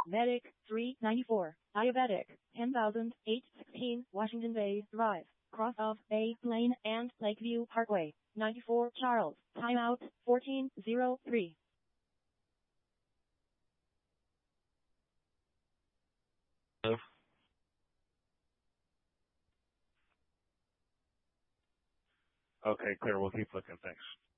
Medic 394, Diabetic 10,816 Washington Bay Drive, cross of Bay Lane and Lakeview Parkway, 94 Charles, timeout 1403. Okay, clear. We'll keep looking. Thanks.